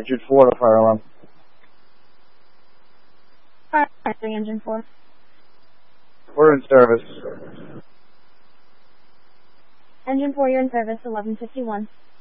Richard 4 to fire alarm. Fire 3, engine 4. We're in service. Engine 4, you're in service, 1151.